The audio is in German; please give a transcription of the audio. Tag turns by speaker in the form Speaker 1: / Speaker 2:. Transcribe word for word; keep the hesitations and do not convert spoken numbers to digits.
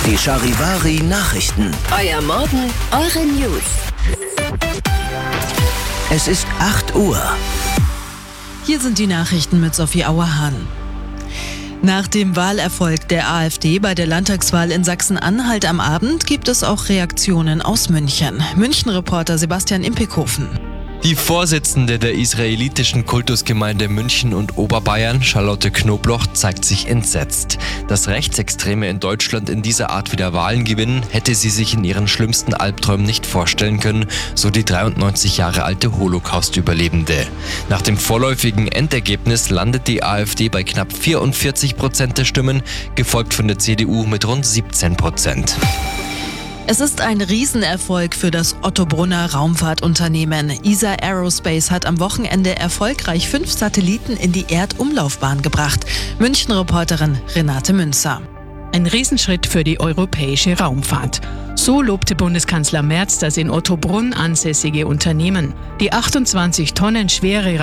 Speaker 1: Die Charivari Nachrichten.
Speaker 2: Euer Morgen, eure News.
Speaker 1: Es ist acht Uhr.
Speaker 3: Hier sind die Nachrichten mit Sophie Auerhahn. Nach dem Wahlerfolg der AfD bei der Landtagswahl in Sachsen-Anhalt am Abend gibt es auch Reaktionen aus München. München-Reporter Sebastian Impekhofen.
Speaker 4: Die Vorsitzende der israelitischen Kultusgemeinde München und Oberbayern, Charlotte Knobloch, zeigt sich entsetzt. Dass Rechtsextreme in Deutschland in dieser Art wieder Wahlen gewinnen, hätte sie sich in ihren schlimmsten Albträumen nicht vorstellen können, so die dreiundneunzig Jahre alte Holocaust-Überlebende. Nach dem vorläufigen Endergebnis landet die AfD bei knapp vierundvierzig Prozent der Stimmen, gefolgt von der C D U mit rund siebzehn Prozent.
Speaker 3: Es ist ein Riesenerfolg für das Otto Brunner Raumfahrtunternehmen. E S A Aerospace hat am Wochenende erfolgreich fünf Satelliten in die Erdumlaufbahn gebracht. München-Reporterin Renate Münzer.
Speaker 5: Ein Riesenschritt für die europäische Raumfahrt. So lobte Bundeskanzler Merz das in Ottobrunn ansässige Unternehmen. Die achtundzwanzig Tonnen schwere